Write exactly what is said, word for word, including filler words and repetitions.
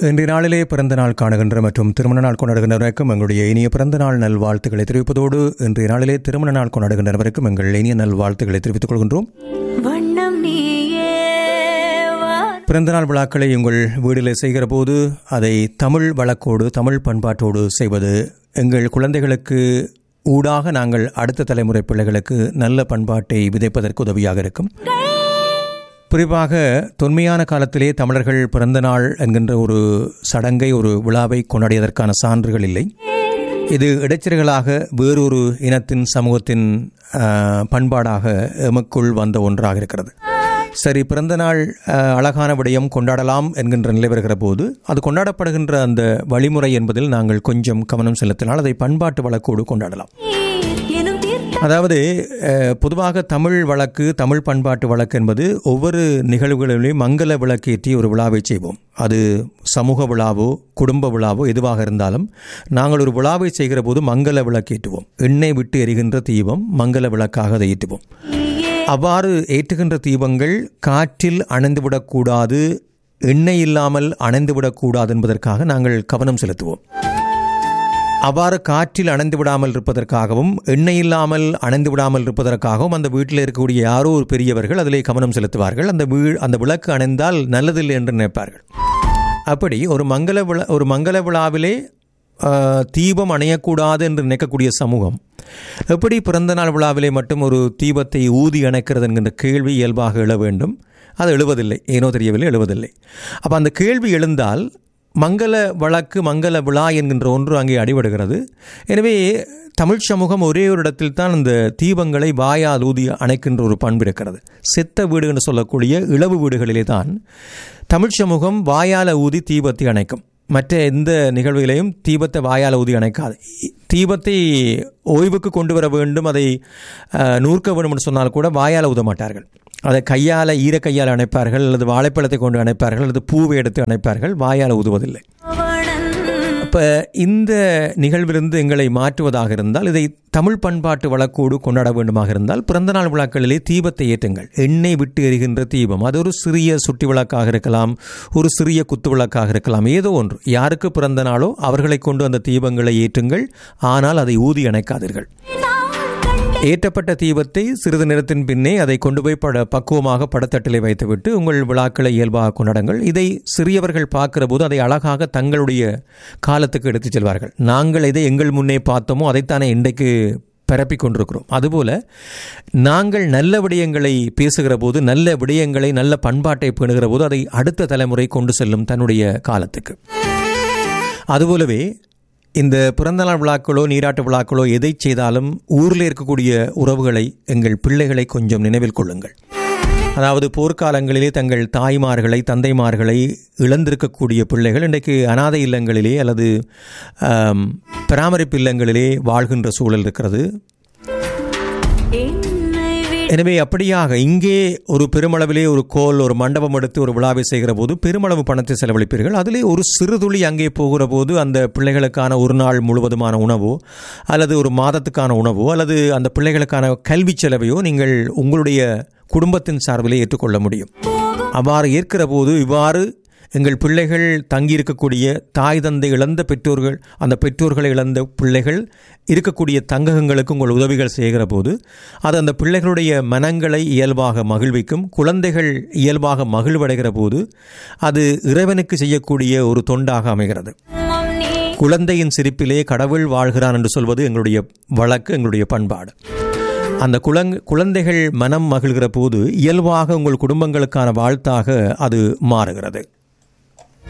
இன்றைய நாளிலே பிறந்த நாள் காணுகின்ற மற்றும் திருமண நாள் கொண்டாடுகின்றவருக்கும் எங்களுடைய இனிய பிறந்த நாள் நல்வாழ்த்துக்களை தெரிவிப்பதோடு இன்றைய நாளிலே திருமண நாள் கொண்டாடுகின்றவருக்கும் எங்கள் இனிய நல்வாழ்த்துக்களை தெரிவித்துக் கொள்கின்றோம். பிறந்த நாள் விழாக்களை உங்கள் வீட்டில் செய்கிற போது அதை தமிழ் வழக்கோடு தமிழ் பண்பாட்டோடு செய்வது எங்கள் குழந்தைகளுக்கு ஊடாக நாங்கள் அடுத்த தலைமுறை பிள்ளைகளுக்கு நல்ல பண்பாட்டை விதைப்பதற்கு உதவியாக இருக்கும். குறிப்பாக தொன்மையான காலத்திலே தமிழர்கள் பிறந்த நாள் என்கின்ற ஒரு சடங்கை ஒரு விழாவை கொண்டாடியதற்கான சான்றுகள் இல்லை. இது இடைச்சல்களாக வேறொரு இனத்தின் சமூகத்தின் பண்பாடாக எமக்குள் வந்த ஒன்றாக இருக்கிறது. சரி, பிறந்த நாள் அழகான விடயம் கொண்டாடலாம் என்கின்ற நிலை வருகிற போது அது கொண்டாடப்படுகின்ற அந்த வழிமுறை என்பதில் நாங்கள் கொஞ்சம் கவனம் செலுத்தினால் அதை பண்பாட்டு வழக்கோடு கொண்டாடலாம். அதாவது பொதுவாக தமிழ் வழக்கு தமிழ் பண்பாட்டு வழக்கு என்பது ஒவ்வொரு நிகழ்வுகளிலும் மங்கள விளக்கேற்றி ஒரு விழாவை செய்வோம். அது சமூக விழாவோ குடும்ப விழாவோ எதுவாக இருந்தாலும் நாங்கள் ஒரு விழாவை செய்கிற போது மங்கள விளக்கேற்றுவோம். எண்ணெய் விட்டு எரிகின்ற தீபம் மங்கள விளக்காக அதை ஏற்றுவோம். அவ்வாறு ஏற்றுகின்ற தீபங்கள் காற்றில் அணைந்துவிடக்கூடாது, எண்ணெய் இல்லாமல் அணைந்துவிடக்கூடாது என்பதற்காக நாங்கள் கவனம் செலுத்துவோம். அவ்வாறு காற்றில் அணைந்து விடாமல் இருப்பதற்காகவும் எண்ணெய் இல்லாமல் அணைந்து விடாமல் இருப்பதற்காகவும் அந்த வீட்டில் இருக்கக்கூடிய யாரோ ஒரு பெரியவர்கள் அதிலே கவனம் செலுத்துவார்கள். அந்த வீ அந்த விளக்கு அணைந்தால் நல்லதில்லை என்று நினைப்பார்கள். அப்படி ஒரு மங்கள விழா ஒரு மங்கள விழாவிலே தீபம் அணையக்கூடாது என்று நினைக்கக்கூடிய சமூகம் எப்படி பிறந்த நாள் விழாவிலே மட்டும் ஒரு தீபத்தை ஊதி அணைக்கிறது என்கின்ற கேள்வி இயல்பாக எழ வேண்டும். அது எழுவதில்லை, ஏனோ தெரியவில்லை, எழுவதில்லை. அப்போ அந்த கேள்வி எழுந்தால் மங்கள வழக்கு மங்கள விழா என்கின்ற ஒன்று அங்கே அடிபடுகிறது. எனவே தமிழ் சமூகம் ஒரே ஒரு இடத்தில் தான் இந்த தீபங்களை வாயால் ஊதி அணைக்கின்ற ஒரு பண்பு இருக்கிறது. செத்த வீடு என்று சொல்லக்கூடிய இளவு வீடுகளிலே தான் தமிழ் சமூகம் வாயால் ஊதி தீபத்தை அணைக்கும். மற்ற எந்த நிகழ்வுகளையும் தீபத்தை வாயால் ஊதி அணைக்காது. தீபத்தை ஓய்வுக்கு கொண்டு வர வேண்டும், அதை நூற்க வேண்டும் என்று சொன்னால் கூட வாயால் ஊத மாட்டார்கள். அதை கையால் ஈர கையால் அணைப்பார்கள், அல்லது வாழைப்பழத்தை கொண்டு அணைப்பார்கள், அல்லது பூவை எடுத்து அணைப்பார்கள், வாயால் ஊதுவதில்லை. இப்போ இந்த நிகழ்விலிருந்து எங்களை மாற்றுவதாக இருந்தால், இதை தமிழ் பண்பாட்டு வழக்கோடு கொண்டாட வேண்டுமாக இருந்தால் பிறந்தநாள் விழாக்களிலே தீபத்தை ஏற்றுங்கள். எண்ணெய் விட்டு எரிகின்ற தீபம், அது ஒரு சிறிய சுட்டி விளக்காக இருக்கலாம், ஒரு சிறிய குத்து விளக்காக இருக்கலாம், ஏதோ ஒன்று. யாருக்கு பிறந்த நாளோ அவர்களை கொண்டு அந்த தீபங்களை ஏற்றுங்கள். ஆனால் அதை ஊதி அணைக்காதீர்கள். ஏற்றப்பட்ட தீபத்தை சிறிது நேரத்தின் பின்னே அதை கொண்டு போய் பட பக்குவமாக படத்தட்டிலே வைத்துவிட்டு உங்கள் விழாக்களை இயல்பாக கொண்டாடுங்கள். இதை சிறியவர்கள் பார்க்கிற போது அதை அழகாக தங்களுடைய காலத்துக்கு எடுத்துச் செல்வார்கள். நாங்கள் இதை எங்கள் முன்னே பார்த்தோமோ அதைத்தானே இன்றைக்கு பரப்பிக் கொண்டிருக்கிறோம். அதுபோல நாங்கள் நல்ல விடயங்களை பேசுகிற போது, நல்ல விடயங்களை நல்ல பண்பாட்டை பேணுகிற போது அதை அடுத்த தலைமுறை கொண்டு செல்லும் தன்னுடைய காலத்துக்கு. அதுபோலவே இந்த பிறந்தநாள் விழாக்களோ நீராட்டு விழாக்களோ எதை செய்தாலும் ஊரில் இருக்கக்கூடிய உறவுகளை, எங்கள் பிள்ளைகளை கொஞ்சம் நினைவில் கொள்ளுங்கள். அதாவது போர்க்காலங்களிலே தங்கள் தாய்மார்களை தந்தைமார்களை இழந்திருக்கக்கூடிய பிள்ளைகள் இன்றைக்கு அனாதை இல்லங்களிலே அல்லது பராமரிப்பு இல்லங்களிலே வாழ்கின்ற சூழல் இருக்கிறது. எனவே அப்படியாக இங்கே ஒரு பெருமளவிலே ஒரு கோல் ஒரு மண்டபம் எடுத்து ஒரு விழாவை செய்கிற போது பெருமளவு பணத்தை செலவழிப்பீர்கள். அதிலே ஒரு சிறு துளி அங்கே போகிற போது அந்த பிள்ளைகளுக்கான ஒரு நாள் முழுவதுமான உணவோ அல்லது ஒரு மாதத்துக்கான உணவோ அல்லது அந்த பிள்ளைகளுக்கான கல்வி செலவையோ நீங்கள் உங்களுடைய குடும்பத்தின் சார்பிலே ஏற்றுக்கொள்ள முடியும். அவ்வாறு ஏற்கிற போது இவ்வாறு எங்கள் பிள்ளைகள் தங்கியிருக்கக்கூடிய தாய் தந்தை இழந்த பெற்றோர்கள், அந்த பெற்றோர்களை இழந்த பிள்ளைகள் இருக்கக்கூடிய தங்ககங்களுக்கு உங்கள் உதவிகள் செய்கிற போது அது அந்த பிள்ளைகளுடைய மனங்களை இயல்பாக மகிழ்விக்கும். குழந்தைகள் இயல்பாக மகிழ்வடைகிற போது அது இறைவனுக்கு செய்யக்கூடிய ஒரு தொண்டாக அமைகிறது. குழந்தையின் சிரிப்பிலே கடவுள் வாழ்கிறான் என்று சொல்வது எங்களுடைய வழக்கு, எங்களுடைய பண்பாடு. அந்த குழங் குழந்தைகள் மனம் மகிழ்கிற போது இயல்பாக உங்கள் குடும்பங்களுக்கான வாழ்த்தாக அது மாறுகிறது.